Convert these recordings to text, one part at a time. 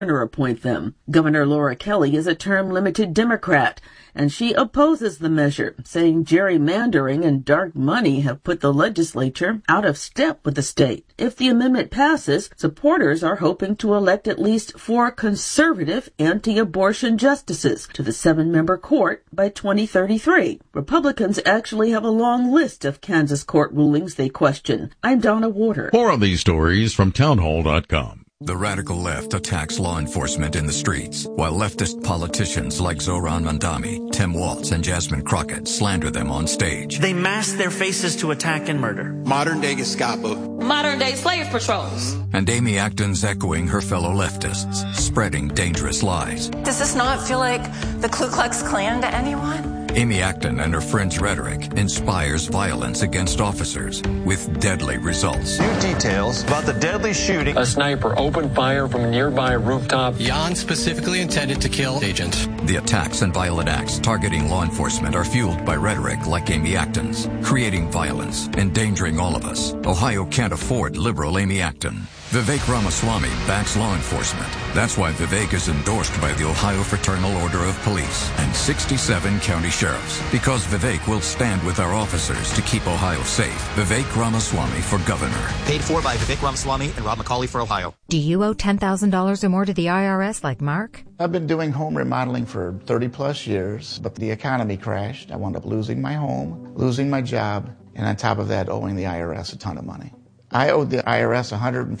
appoint them. Governor Laura Kelly is a term-limited Democrat, and she opposes the measure, saying gerrymandering and dark money have put the legislature out of step with the state. If the amendment passes, supporters are hoping to elect at least 4 conservative anti-abortion justices to the 7-member court by 2033. Republicans actually have a long list of Kansas court rulings they question. I'm Donna Warder. More of these stories from townhall.com. The radical left attacks law enforcement in the streets, while leftist politicians like Zohran Mamdani, Tim Walz, and Jasmine Crockett slander them on stage. They mask their faces to attack and murder. Modern-day Gestapo. Modern-day slave patrols. And Amy Acton's echoing her fellow leftists, spreading dangerous lies. Does this not feel like the Ku Klux Klan to anyone? Amy Acton and her friends' rhetoric inspires violence against officers with deadly results. New details about the deadly shooting. A sniper opened fire from a nearby rooftop. Jan specifically intended to kill agents. The attacks and violent acts targeting law enforcement are fueled by rhetoric like Amy Acton's, creating violence, endangering all of us. Ohio can't afford liberal Amy Acton. Vivek Ramaswamy backs law enforcement. That's why Vivek is endorsed by the Ohio Fraternal Order of Police and 67 county sheriffs. Because Vivek will stand with our officers to keep Ohio safe. Vivek Ramaswamy for governor. Paid for by Vivek Ramaswamy and Rob McCauley for Ohio. Do you owe $10,000 or more to the IRS like Mark? I've been doing home remodeling for 30 plus years, but the economy crashed. I wound up losing my home, losing my job, and on top of that, owing the IRS a ton of money. I owed the IRS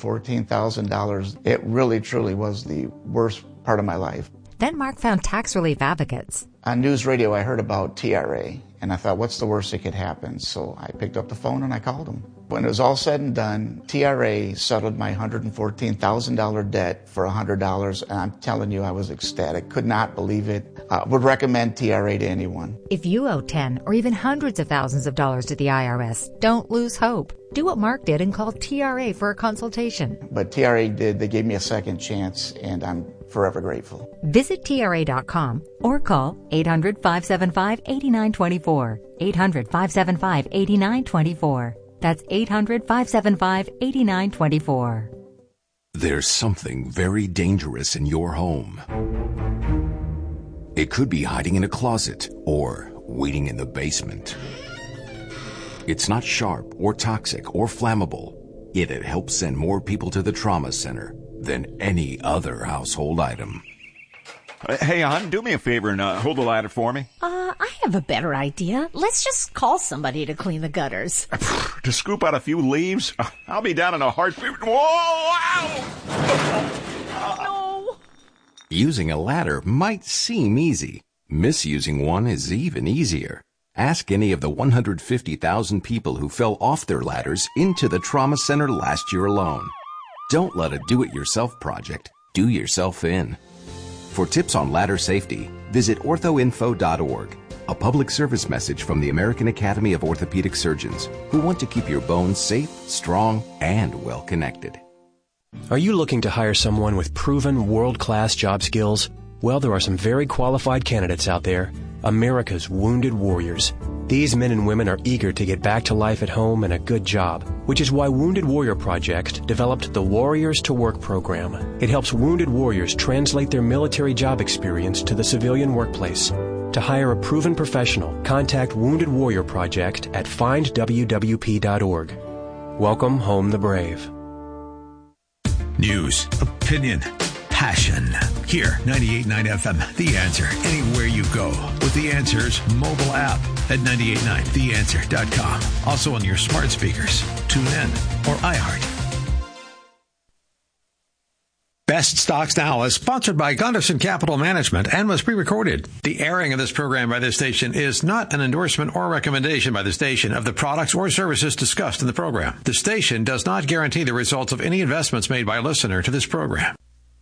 $114,000. It really, truly was the worst part of my life. Then Mark found tax relief advocates. On news radio, I heard about TRA, and I thought, what's the worst that could happen? So I picked up the phone and I called them. When it was all said and done, TRA settled my $114,000 debt for $100, and I'm telling you, I was ecstatic. Could not believe it. Would recommend TRA to anyone. If you owe 10 or even hundreds of thousands of dollars to the IRS, don't lose hope. Do what Mark did and call TRA for a consultation. But TRA did. They gave me a second chance, and I'm forever grateful. Visit TRA.com or call 800-575-8924. 800-575-8924. That's 800-575-8924. There's something very dangerous in your home. It could be hiding in a closet or waiting in the basement. It's not sharp or toxic or flammable, yet it helps send more people to the trauma center than any other household item. Hey, hon, do me a favor and hold the ladder for me. I have a better idea. Let's just call somebody to clean the gutters. To scoop out a few leaves? I'll be down in a heartbeat. Whoa! Ow! No! Using a ladder might seem easy. Misusing one is even easier. Ask any of the 150,000 people who fell off their ladders into the trauma center last year alone. Don't let a do-it-yourself project do yourself in. For tips on ladder safety, visit orthoinfo.org, a public service message from the American Academy of Orthopedic Surgeons, who want to keep your bones safe, strong, and well-connected. Are you looking to hire someone with proven world-class job skills? Well, there are some very qualified candidates out there. America's Wounded Warriors. These men and women are eager to get back to life at home and a good job, which is why Wounded Warrior Project developed the Warriors to Work program. It helps wounded warriors translate their military job experience to the civilian workplace. To hire a proven professional, contact Wounded Warrior Project at findwwp.org. Welcome home the brave. News, opinion, passion. Here, 98.9 FM, The Answer. Anywhere you go with The Answer's mobile app at 989theanswer.com. Also on your smart speakers, tune in, or iHeart. Best Stocks Now is sponsored by Gunderson Capital Management and was pre-recorded. The airing of this program by this station is not an endorsement or recommendation by the station of the products or services discussed in the program. The station does not guarantee the results of any investments made by a listener to this program.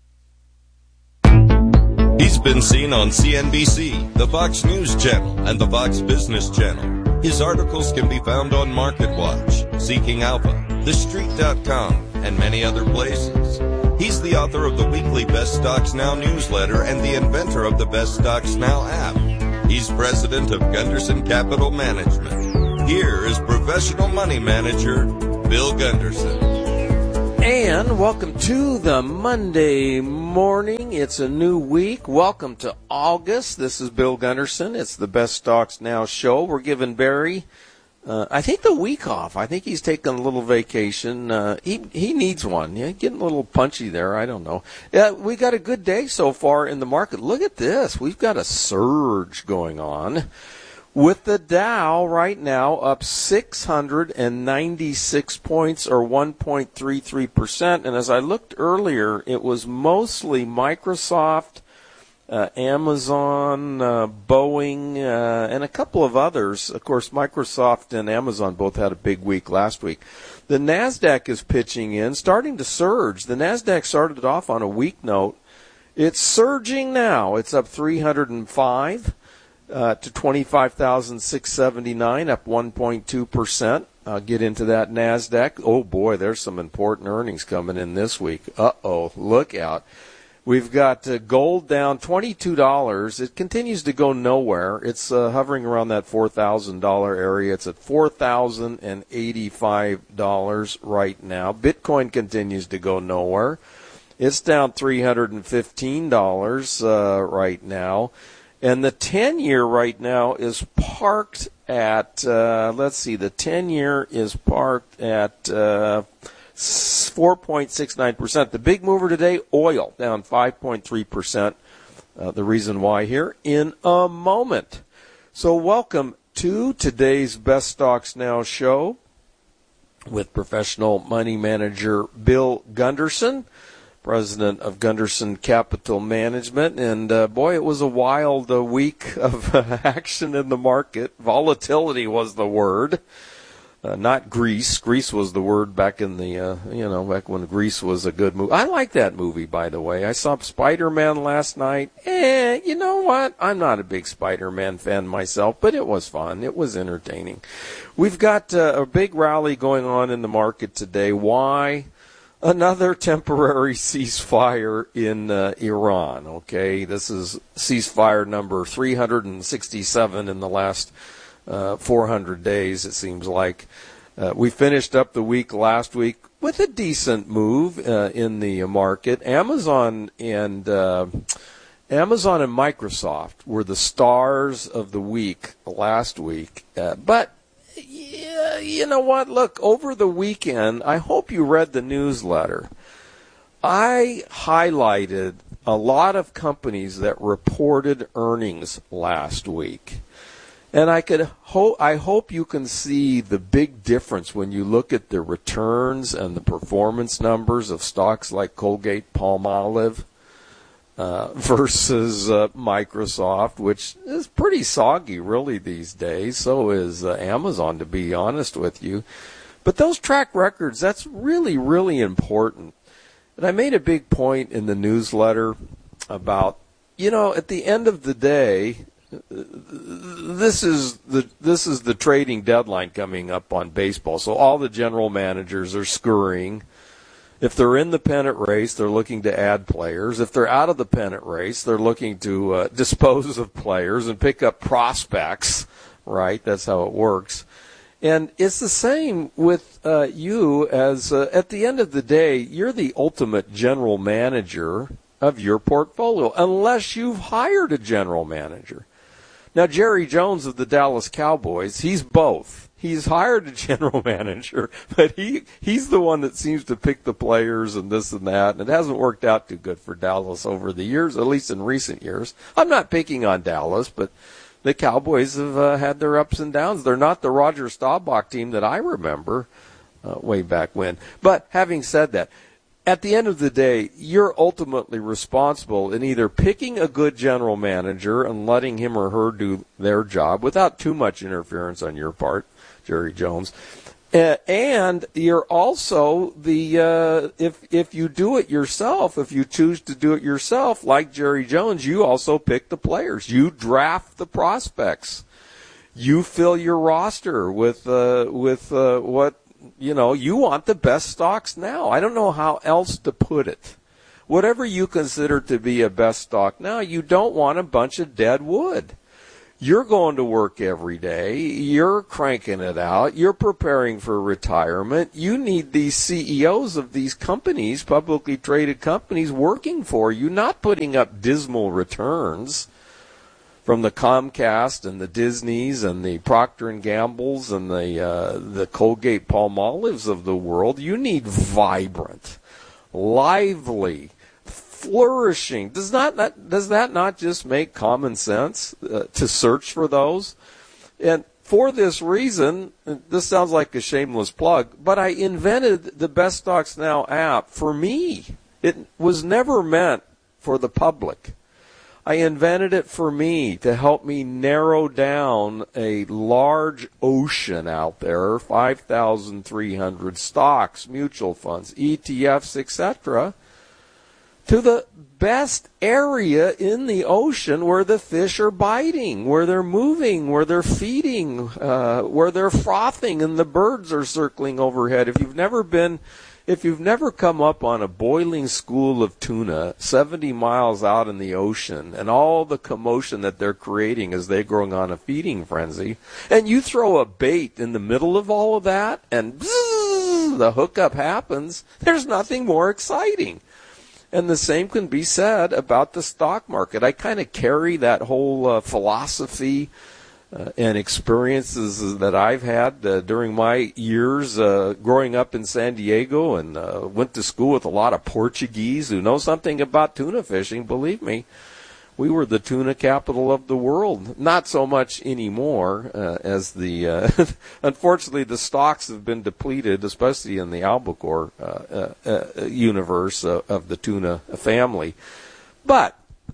He's been seen on CNBC, the Fox News Channel, and the Fox Business Channel. His articles can be found on MarketWatch, Seeking Alpha, TheStreet.com, and many other places. He's the author of the weekly Best Stocks Now newsletter and the inventor of the Best Stocks Now app. He's president of Gunderson Capital Management. Here is professional money manager, Bill Gunderson. And welcome to the Monday morning. It's a new week. Welcome to August. This is Bill Gunderson. It's the Best Stocks Now show. We're giving Barry, I think, the week off. I think he's taking a little vacation. He needs one. Yeah, getting a little punchy there. I don't know. Yeah, we got a good day so far in the market. Look at this. We've got a surge going on. With the Dow right now up 696 points or 1.33%. And as I looked earlier, it was mostly Microsoft, Amazon, Boeing, and a couple of others. Of course, Microsoft and Amazon both had a big week last week. The NASDAQ is pitching in, starting to surge. The NASDAQ started off on a weak note. It's surging now. It's up 305. To 25,679, up 1.2%. I'll get into that NASDAQ. Oh, boy, there's some important earnings coming in this week. Uh-oh, look out. We've got gold down $22. It continues to go nowhere. It's hovering around that $4,000 area. It's at $4,085 right now. Bitcoin continues to go nowhere. It's down $315 right now. And the 10-year right now is parked at, the 10-year is parked at 4.69%. The big mover today, oil, down 5.3%. The reason why here in a moment. So welcome to today's Best Stocks Now show with professional money manager Bill Gunderson, president of Gunderson Capital Management. And, boy, it was a wild week of action in the market. Volatility was the word, not grease. Grease was the word back in the, back when Grease was a good movie. I like that movie, by the way. I saw Spider-Man last night. You know what? I'm not a big Spider-Man fan myself, but it was fun. It was entertaining. We've got a big rally going on in the market today. Why? Another temporary ceasefire in Iran, okay? This is ceasefire number 367 in the last 400 days, it seems like. We finished up the week last week with a decent move in the market. Amazon and Microsoft were the stars of the week last week, but you know what? Look, over the weekend, I hope you read the newsletter. I highlighted a lot of companies that reported earnings last week. And I hope you can see the big difference when you look at the returns and the performance numbers of stocks like Colgate-Palmolive versus Microsoft, which is pretty soggy really these days. So is Amazon, to be honest with you. But those track records, that's really, really important. And I made a big point in the newsletter about, at the end of the day, this is the trading deadline coming up on baseball. So all the general managers are scurrying. If they're in the pennant race, they're looking to add players. If they're out of the pennant race, they're looking to dispose of players and pick up prospects, right? That's how it works. And it's the same with you as at the end of the day, you're the ultimate general manager of your portfolio, unless you've hired a general manager. Now, Jerry Jones of the Dallas Cowboys, he's both. He's hired a general manager, but he's the one that seems to pick the players and this and that, and it hasn't worked out too good for Dallas over the years, at least in recent years. I'm not picking on Dallas, but the Cowboys have had their ups and downs. They're not the Roger Staubach team that I remember way back when. But having said that, at the end of the day, you're ultimately responsible in either picking a good general manager and letting him or her do their job without too much interference on your part, Jerry Jones. And you're also the if you do it yourself, if you choose to do it yourself, like Jerry Jones, you also pick the players. You draft the prospects. You fill your roster with what you want the best stocks now. I don't know how else to put it. Whatever you consider to be a best stock now, you don't want a bunch of dead wood. You're going to work every day. You're cranking it out. You're preparing for retirement. You need these CEOs of these companies, publicly traded companies, working for you, not putting up dismal returns from the Comcast and the Disneys and the Procter & Gamble's and the Colgate-Palmolives of the world. You need vibrant, lively, flourishing. Does that not just make common sense to search for those? And for this reason, this sounds like a shameless plug, but I invented the Best Stocks Now app for me. It was never meant for the public. I invented it for me to help me narrow down a large ocean out there, 5,300 stocks, mutual funds, ETFs, etc., to the best area in the ocean where the fish are biting, where they're moving, where they're feeding, where they're frothing, and the birds are circling overhead. If you've never come up on a boiling school of tuna 70 miles out in the ocean and all the commotion that they're creating as they're going on a feeding frenzy, and you throw a bait in the middle of all of that and bzzz, the hookup happens, there's nothing more exciting. And the same can be said about the stock market. I kind of carry that whole philosophy and experiences that I've had during my years growing up in San Diego, and went to school with a lot of Portuguese who know something about tuna fishing. Believe me, we were the tuna capital of the world. Not so much anymore, as the unfortunately the stocks have been depleted, especially in the albacore universe of the tuna family. But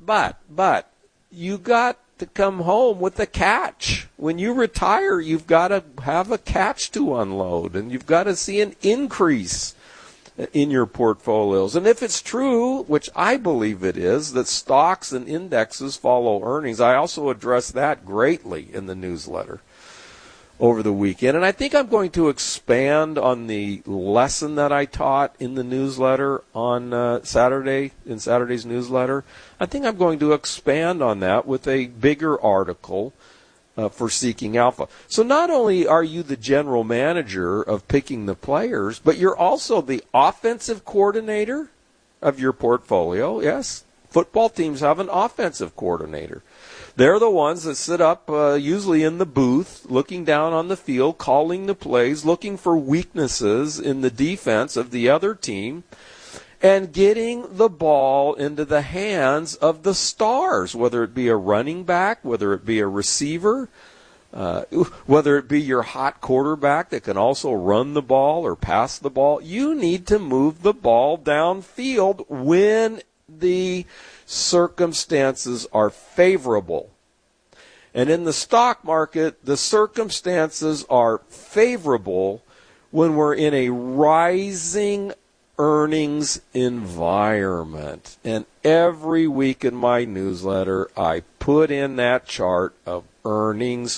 you got to come home with a catch. When you retire, you've got to have a catch to unload, and you've got to see an increase in your portfolios. And if it's true, which I believe it is, that stocks and indexes follow earnings, I also address that greatly in the newsletter over the weekend. And I think I'm going to expand on the lesson that I taught in the newsletter on Saturday's newsletter. I think I'm going to expand on that with a bigger article for Seeking Alpha. So not only are you the general manager of picking the players, but you're also the offensive coordinator of your portfolio. Yes, football teams have an offensive coordinator. They're the ones that sit up usually in the booth, looking down on the field, calling the plays, looking for weaknesses in the defense of the other team, and getting the ball into the hands of the stars, whether it be a running back, whether it be a receiver, whether it be your hot quarterback that can also run the ball or pass the ball. You need to move the ball downfield when the circumstances are favorable. And in the stock market, the circumstances are favorable when we're in a rising earnings environment. And every week in my newsletter, I put in that chart of earnings,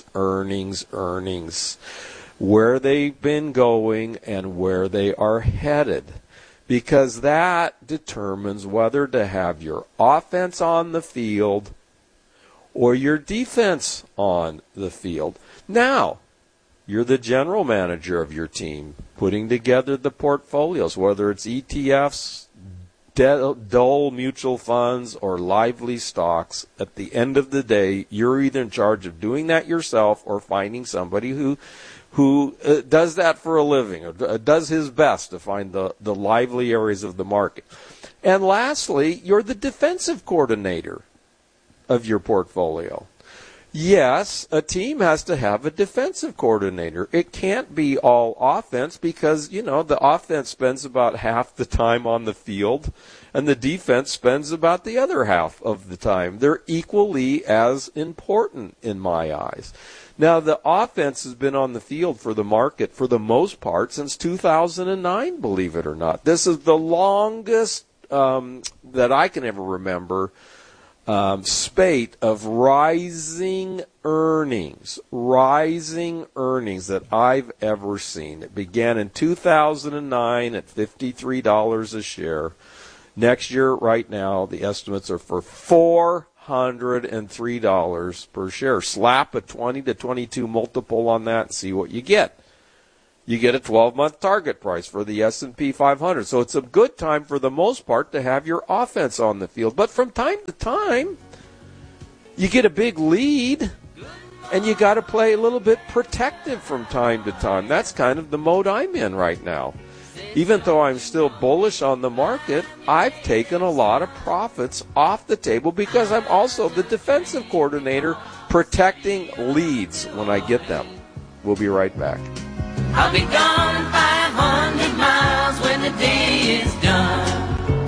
where they've been going and where they are headed, because that determines whether to have your offense on the field or your defense on the field. Now, you're the general manager of your team, putting together the portfolios, whether it's ETFs, dull mutual funds, or lively stocks. At the end of the day, you're either in charge of doing that yourself or finding somebody who does that for a living, or does his best to find the lively areas of the market. And lastly, you're the defensive coordinator of your portfolio. Yes, a team has to have a defensive coordinator. It can't be all offense because, the offense spends about half the time on the field and the defense spends about the other half of the time. They're equally as important in my eyes. Now, the offense has been on the field for the market for the most part since 2009, believe it or not. This is the longest that I can ever remember spate of rising earnings that I've ever seen. It began in 2009 at $53 a share. Next year, right now, the estimates are for $503 per share. Slap a 20 to 22 multiple on that and see what you get. You get a 12-month target price for the S&P 500. So it's a good time for the most part to have your offense on the field. But from time to time, you get a big lead, and you got to play a little bit protective from time to time. That's kind of the mode I'm in right now. Even though I'm still bullish on the market, I've taken a lot of profits off the table because I'm also the defensive coordinator protecting leads when I get them. We'll be right back. I'll be gone 500 miles when the day is done.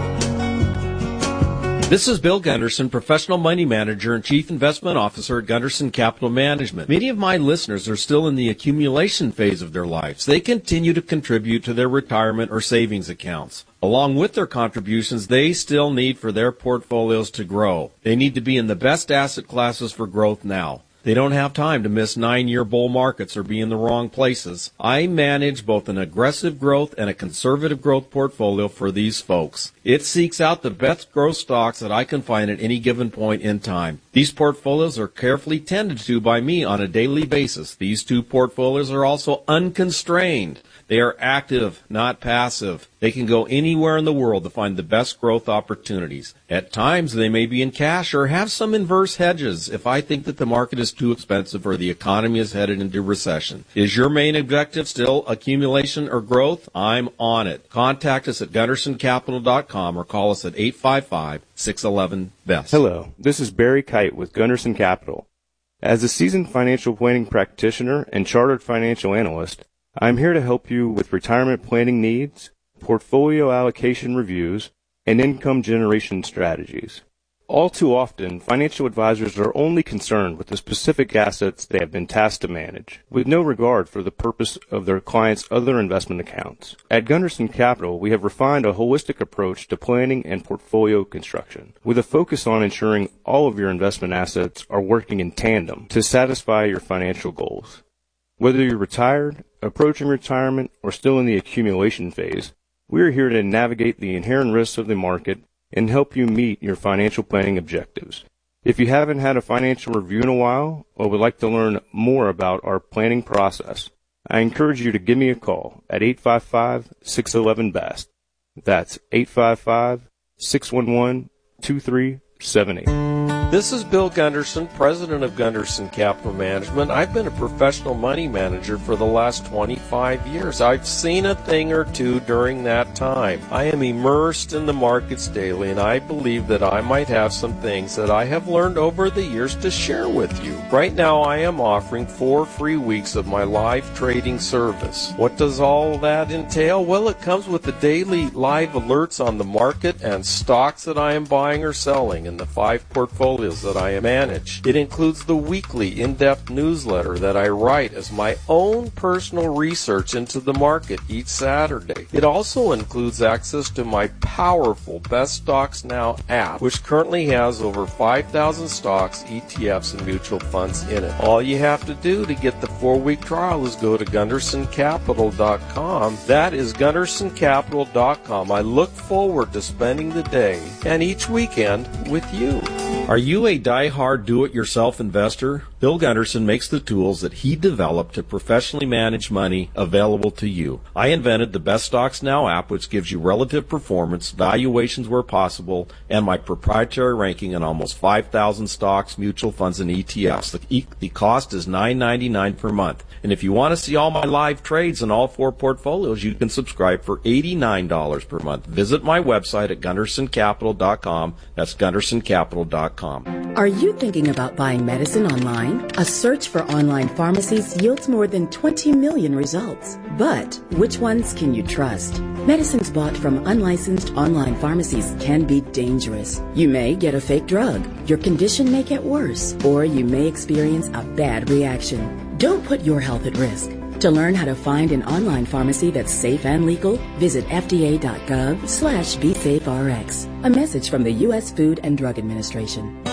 This is Bill Gunderson, Professional Money Manager and Chief Investment Officer at Gunderson Capital Management. Many of my listeners are still in the accumulation phase of their lives. They continue to contribute to their retirement or savings accounts. Along with their contributions, they still need for their portfolios to grow. They need to be in the best asset classes for growth now. They don't have time to miss 9-year bull markets or be in the wrong places. I manage both an aggressive growth and a conservative growth portfolio for these folks. It seeks out the best growth stocks that I can find at any given point in time. These portfolios are carefully tended to by me on a daily basis. These two portfolios are also unconstrained. They are active, not passive. They can go anywhere in the world to find the best growth opportunities. At times, they may be in cash or have some inverse hedges if I think that the market is too expensive or the economy is headed into recession. Is your main objective still accumulation or growth? I'm on it. Contact us at GundersonCapital.com or call us at 855-611-BEST. Hello, this is Barry Kite with Gunderson Capital. As a seasoned financial planning practitioner and chartered financial analyst, I'm here to help you with retirement planning needs, portfolio allocation reviews, and income generation strategies. All too often, financial advisors are only concerned with the specific assets they have been tasked to manage, with no regard for the purpose of their clients' other investment accounts. At Gunderson Capital, we have refined a holistic approach to planning and portfolio construction, with a focus on ensuring all of your investment assets are working in tandem to satisfy your financial goals. Whether you're retired, approaching retirement, or still in the accumulation phase, we are here to navigate the inherent risks of the market and help you meet your financial planning objectives. If you haven't had a financial review in a while or would like to learn more about our planning process, I encourage you to give me a call at 855-611-BEST. That's 855-611-2378. This is Bill Gunderson, president of Gunderson Capital Management. I've been a professional money manager for the last 25 years. I've seen a thing or two during that time. I am immersed in the markets daily, and I believe that I might have some things that I have learned over the years to share with you. Right now, I am offering 4 free weeks of my live trading service. What does all that entail? Well, it comes with the daily live alerts on the market and stocks that I am buying or selling in the 5 portfolios that I manage. It includes the weekly in-depth newsletter that I write as my own personal research into the market each Saturday. It also includes access to my powerful Best Stocks Now app, which currently has over 5,000 stocks, ETFs, and mutual funds in it. All you have to do to get the 4-week trial is go to GundersonCapital.com. That is GundersonCapital.com. I look forward to spending the day and each weekend with you. Are you a die-hard do-it-yourself investor? Bill Gunderson makes the tools that he developed to professionally manage money available to you. I invented the Best Stocks Now app, which gives you relative performance, valuations where possible, and my proprietary ranking on almost 5,000 stocks, mutual funds, and ETFs. The cost is $9.99 per month. And if you want to see all my live trades in all 4 portfolios, you can subscribe for $89 per month. Visit my website at GundersonCapital.com. That's GundersonCapital.com. Are you thinking about buying medicine online? A search for online pharmacies yields more than 20 million results. But which ones can you trust? Medicines bought from unlicensed online pharmacies can be dangerous. You may get a fake drug, your condition may get worse, or you may experience a bad reaction. Don't put your health at risk. To learn how to find an online pharmacy that's safe and legal, visit fda.gov/BeSafeRx. A message from the U.S. Food and Drug Administration.